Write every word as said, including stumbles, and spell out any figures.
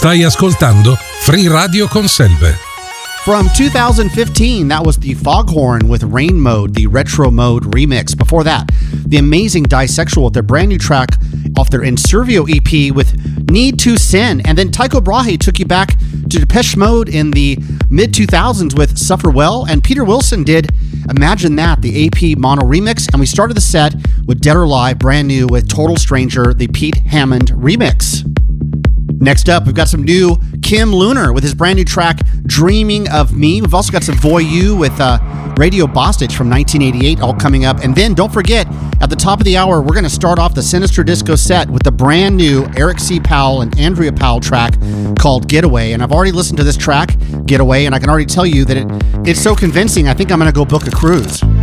Stai ascoltando Free Radio Conselve. From two thousand fifteen, that was the Foghorn with Rain Mode, the Retro Mode remix. Before that, the amazing Disexual with their brand new track off their Inservio E P with Need to Sin. And then Tycho Brahe took you back to Depeche Mode in the mid two thousands with Suffer Well. And Peter Wilson did Imagine That, the A P mono remix. And we started the set with Dead or Alive, brand new with Total Stranger, the Pete Hammond remix. Next up, we've got some new Kim Lunar with his brand new track, Dreaming of Me. We've also got some Voyou with uh, Radio Bostitch from nineteen eighty-eight all coming up. And then don't forget, at the top of the hour, we're going to start off the Sinister Disco set with the brand new Eric C. Powell and Andrea Powell track called Getaway. And I've already listened to this track, Getaway, and I can already tell you that it, it's so convincing, I think I'm going to go book a cruise.